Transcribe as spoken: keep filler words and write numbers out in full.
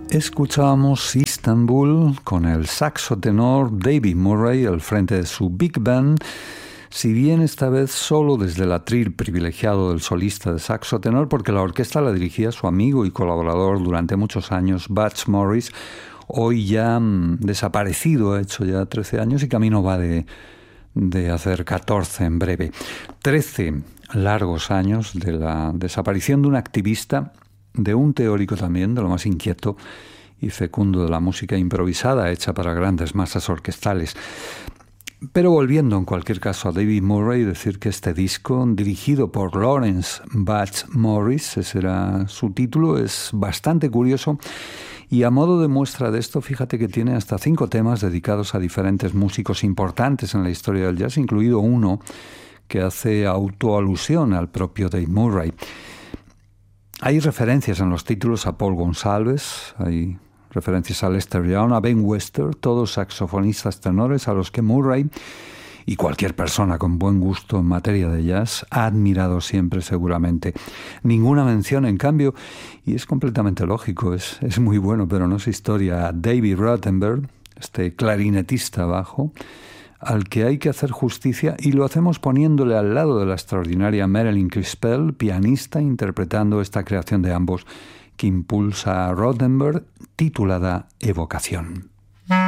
Escuchábamos Istanbul con el saxo tenor David Murray al frente de su Big Band, si bien esta vez solo desde el atril privilegiado del solista de saxo tenor, porque la orquesta la dirigía su amigo y colaborador durante muchos años, Butch Morris, hoy ya mm, desaparecido, ha hecho ya trece años y camino va de, de hacer catorce en breve. trece largos años de la desaparición de un activista, de un teórico también, de lo más inquieto y fecundo de la música improvisada hecha para grandes masas orquestales. Pero volviendo en cualquier caso a David Murray, decir que este disco, dirigido por Lawrence Butch Morris, ese era su título, es bastante curioso. Y a modo de muestra de esto, fíjate que tiene hasta cinco temas dedicados a diferentes músicos importantes en la historia del jazz, incluido uno que hace autoalusión al propio Dave Murray. Hay referencias en los títulos a Paul Gonsalves, hay referencias a Lester Young, a Ben Webster, todos saxofonistas tenores a los que Murray y cualquier persona con buen gusto en materia de jazz ha admirado siempre seguramente. Ninguna mención, en cambio, y es completamente lógico, es, es muy bueno, pero no es historia, a David Rothenberg, este clarinetista bajo, al que hay que hacer justicia, y lo hacemos poniéndole al lado de la extraordinaria Marilyn Crispell, pianista, interpretando esta creación de ambos que impulsa a Rothenberg, titulada Evocación.